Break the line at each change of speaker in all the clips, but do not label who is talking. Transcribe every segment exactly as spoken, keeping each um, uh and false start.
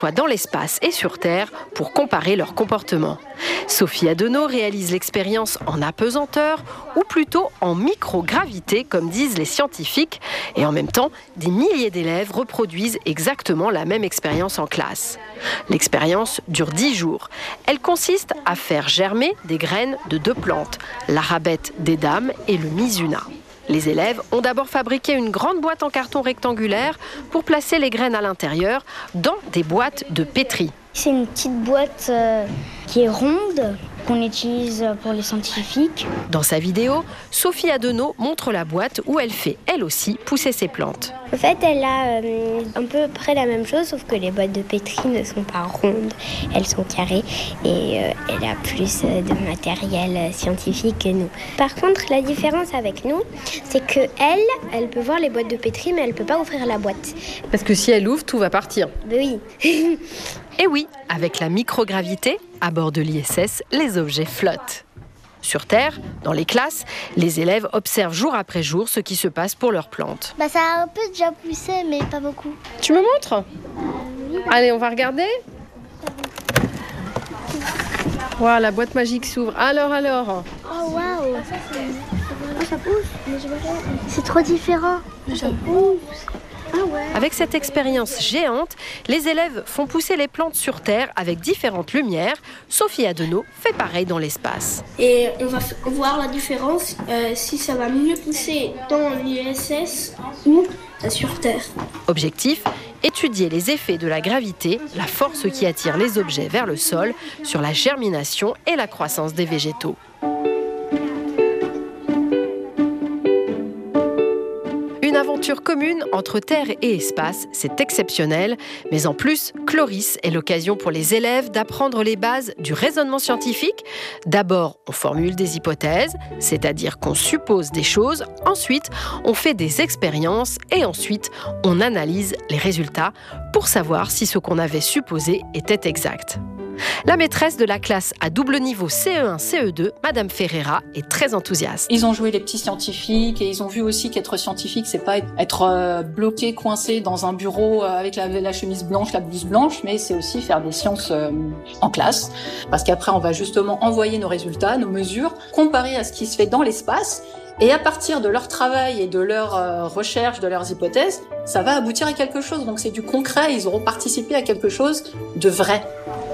soit dans l'espace et sur Terre pour comparer leur comportement. Sophie Adenau réalise l'expérience en apesanteur ou plutôt en microgravité, comme disent les scientifiques. Et en même temps, des milliers d'élèves reproduisent exactement la même expérience en classe. L'expérience dure dix jours. Elle consiste à faire germer des graines de deux plantes, l'arabette des dames et le mizuna. Les élèves ont d'abord fabriqué une grande boîte en carton rectangulaire pour placer les graines à l'intérieur dans des boîtes de pétri.
C'est une petite boîte euh, qui est ronde, qu'on utilise pour les scientifiques.
Dans sa vidéo, Sophie Adenau montre la boîte où elle fait, elle aussi, pousser ses plantes.
En fait, elle a euh, un peu près la même chose, sauf que les boîtes de pétri ne sont pas rondes, elles sont carrées et euh, elle a plus euh, de matériel euh, scientifique que nous. Par contre, la différence avec nous, c'est que elle, elle peut voir les boîtes de pétri, mais elle peut pas ouvrir la boîte.
Parce que si elle ouvre, tout va partir.
Ben oui.
Et oui, avec la microgravité, à bord de l'I S S, les objets flottent. Sur Terre, dans les classes, les élèves observent jour après jour ce qui se passe pour leurs plantes.
Bah ça a un peu déjà poussé, mais pas beaucoup.
Tu me montres ?
Oui.
Allez, on va regarder. Waouh, la boîte magique s'ouvre. Alors, alors
Oh waouh, ça, oh, ça pousse. C'est trop différent. Ça pousse. Ah ouais.
Avec cette expérience géante, les élèves font pousser les plantes sur Terre avec différentes lumières. Sophie Adenau fait pareil dans l'espace.
Et on va f- voir la différence euh, si ça va mieux pousser dans l'I S S ou euh, sur Terre.
Objectif, étudier les effets de la gravité, la force qui attire les objets vers le sol, sur la germination et la croissance des végétaux. Une aventure commune entre Terre et espace, c'est exceptionnel. Mais en plus, Cloris est l'occasion pour les élèves d'apprendre les bases du raisonnement scientifique. D'abord, on formule des hypothèses, c'est-à-dire qu'on suppose des choses. Ensuite, on fait des expériences et ensuite, on analyse les résultats pour savoir si ce qu'on avait supposé était exact. La maîtresse de la classe à double niveau C E un C E deux, Madame Ferreira, est très enthousiaste.
Ils ont joué les petits scientifiques et ils ont vu aussi qu'être scientifique, c'est pas être euh, bloqué, coincé dans un bureau euh, avec la, la chemise blanche, la blouse blanche, mais c'est aussi faire des sciences euh, en classe. Parce qu'après, on va justement envoyer nos résultats, nos mesures, comparer à ce qui se fait dans l'espace. Et à partir de leur travail et de leurs euh, recherches, de leurs hypothèses, ça va aboutir à quelque chose. Donc c'est du concret, ils auront participé à quelque chose de vrai.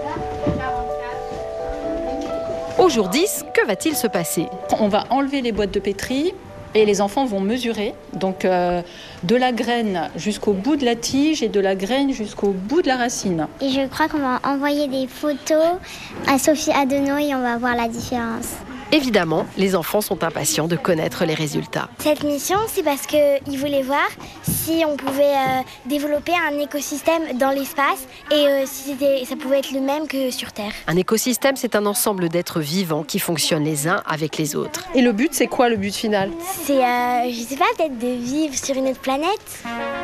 Au jour dix, que va-t-il se passer ?
On va enlever les boîtes de pétri et les enfants vont mesurer. Donc euh, de la graine jusqu'au bout de la tige et de la graine jusqu'au bout de la racine.
Et je crois qu'on va envoyer des photos à Sophie Adenau et on va voir la différence.
Évidemment, les enfants sont impatients de connaître les résultats.
Cette mission, c'est parce qu'ils voulaient voir si on pouvait euh, développer un écosystème dans l'espace et euh, si c'était, ça pouvait être le même que sur Terre.
Un écosystème, c'est un ensemble d'êtres vivants qui fonctionnent les uns avec les autres.
Et le but, c'est quoi le but final ?
C'est, euh, je sais pas, peut-être de vivre sur une autre planète.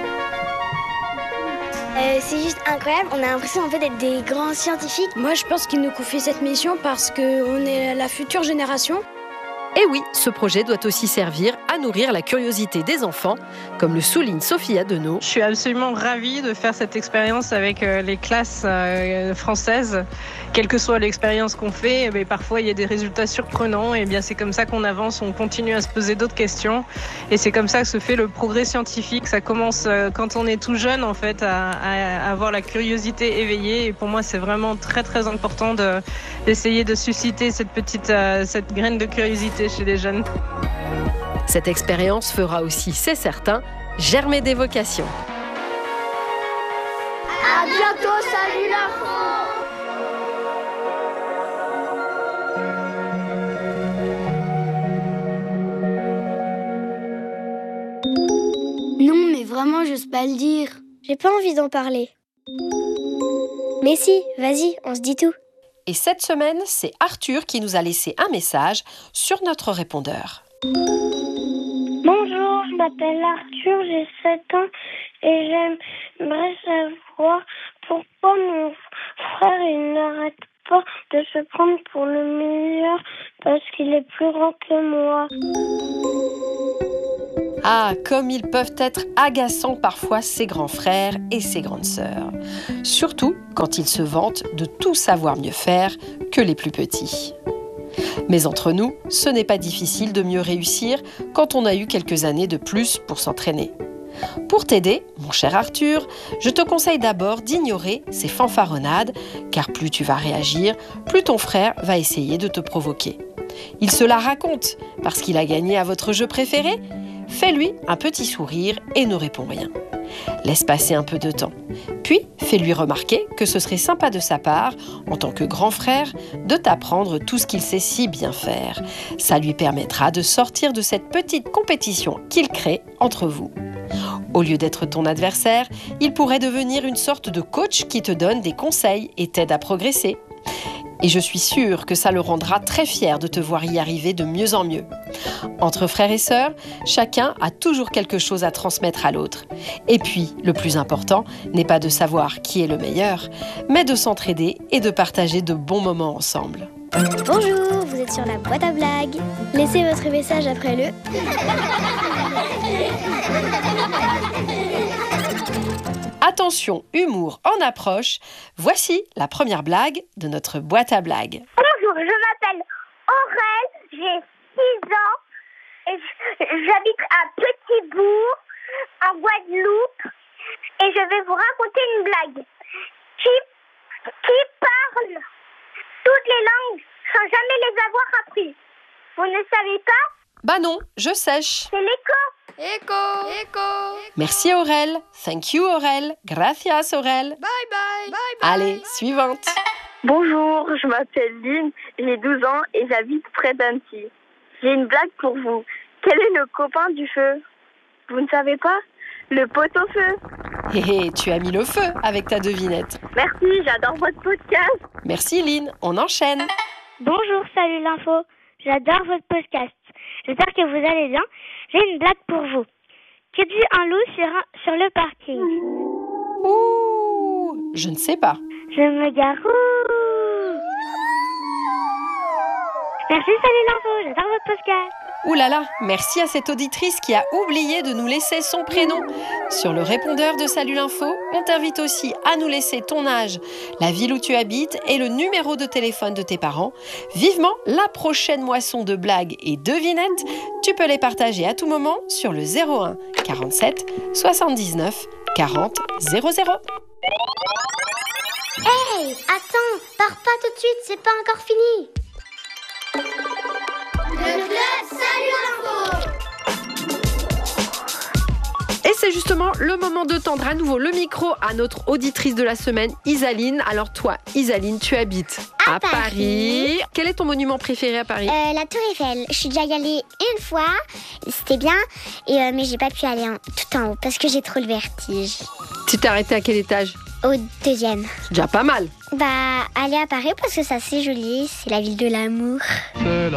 Euh, c'est juste incroyable, on a l'impression en fait d'être des grands scientifiques.
Moi, je pense qu'ils nous confient cette mission parce qu'on est la future génération.
Et oui, ce projet doit aussi servir à nourrir la curiosité des enfants, comme le souligne Sophie Adenau.
Je suis absolument ravie de faire cette expérience avec euh, les classes euh, françaises. Quelle que soit l'expérience qu'on fait, mais parfois il y a des résultats surprenants. Et bien c'est comme ça qu'on avance, on continue à se poser d'autres questions. Et c'est comme ça que se fait le progrès scientifique. Ça commence euh, quand on est tout jeune en fait à, à avoir la curiosité éveillée. Et pour moi c'est vraiment très très important de, d'essayer de susciter cette petite euh, cette graine de curiosité chez les jeunes.
Cette expérience fera aussi, c'est certain, germer des vocations.
À bientôt, salut la France! Non, mais vraiment, j'ose pas le dire. J'ai pas envie d'en parler. Mais si, vas-y, on se dit tout.
Et cette semaine, c'est Arthur qui nous a laissé un message sur notre répondeur.
Bonjour, je m'appelle Arthur, j'ai sept ans et j'aimerais savoir pourquoi mon frère il n'arrête pas de se prendre pour le meilleur parce qu'il est plus grand que moi.
Ah, comme ils peuvent être agaçants parfois, ces grands frères et ces grandes sœurs. Surtout quand ils se vantent de tout savoir mieux faire que les plus petits. Mais entre nous, ce n'est pas difficile de mieux réussir quand on a eu quelques années de plus pour s'entraîner. Pour t'aider, mon cher Arthur, je te conseille d'abord d'ignorer ces fanfaronnades, car plus tu vas réagir, plus ton frère va essayer de te provoquer. Il se la raconte parce qu'il a gagné à votre jeu préféré. Fais-lui un petit sourire et ne réponds rien. Laisse passer un peu de temps. Puis, fais-lui remarquer que ce serait sympa de sa part, en tant que grand frère, de t'apprendre tout ce qu'il sait si bien faire. Ça lui permettra de sortir de cette petite compétition qu'il crée entre vous. Au lieu d'être ton adversaire, il pourrait devenir une sorte de coach qui te donne des conseils et t'aide à progresser. Et je suis sûre que ça le rendra très fier de te voir y arriver de mieux en mieux. Entre frères et sœurs, chacun a toujours quelque chose à transmettre à l'autre. Et puis, le plus important n'est pas de savoir qui est le meilleur, mais de s'entraider et de partager de bons moments ensemble.
Bonjour, vous êtes sur la boîte à blagues. Laissez votre message après le...
Attention, humour en approche. Voici la première blague de notre boîte à blagues.
Bonjour, je m'appelle Aurel, j'ai six ans et j'habite à Petit-Bourg, en Guadeloupe, et je vais vous raconter une blague. Qui, qui parle toutes les langues sans jamais les avoir appris? Vous ne savez pas?
Bah non, je sèche.
C'est l'écho.
Écho, écho.
Merci Aurel. Thank you Aurel. Gracias Aurel.
Bye bye. Bye bye.
Allez, suivante.
Bonjour, je m'appelle Lynn, j'ai douze ans et j'habite près d'Annecy. J'ai une blague pour vous. Quel est le copain du feu? Vous ne savez pas? Le pot-au-feu.
Hé hé, tu as mis le feu avec ta devinette.
Merci, j'adore votre podcast.
Merci Lynn, on enchaîne.
Bonjour, salut l'info. J'adore votre podcast. J'espère que vous allez bien. J'ai une blague pour vous. Que dit un loup sur, un, sur le parking?
Ouh, je ne sais pas.
Je me gare. Ouh. Merci, salut l'info. J'adore votre podcast.
Ouh là là, merci à cette auditrice qui a oublié de nous laisser son prénom. Sur le répondeur de Salut l'Info, on t'invite aussi à nous laisser ton âge, la ville où tu habites et le numéro de téléphone de tes parents. Vivement la prochaine moisson de blagues et devinettes. Tu peux les partager à tout moment sur le zéro un quarante-sept soixante-dix-neuf quarante zéro zéro.
Hey, attends, pars pas tout de suite, c'est pas encore fini. Le club Salut l'info.
Et c'est justement le moment de tendre à nouveau le micro à notre auditrice de la semaine, Isaline. Alors toi, Isaline, tu habites
à,
à
Paris.
Paris. Quel est ton monument préféré à Paris?
Euh, la Tour Eiffel. Je suis déjà y allée une fois, c'était bien, et euh, mais j'ai pas pu aller en, tout en haut parce que j'ai trop le vertige.
Tu t'es arrêté à quel étage?
Au deuxième.
C'est déjà pas mal.
Bah, aller à Paris parce que ça c'est joli, c'est la ville de l'amour.